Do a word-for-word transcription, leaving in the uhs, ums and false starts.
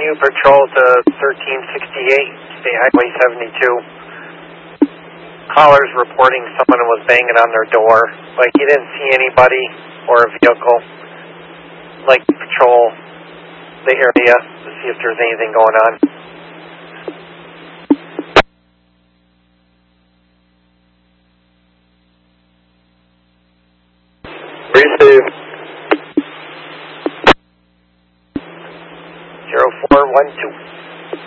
continue patrol to thirteen sixty-eight, State Highway seventy-two. Callers reporting someone was banging on their door, but he didn't see anybody or a vehicle. Like to patrol the area to see if there's anything going on. Receive. zero four one two.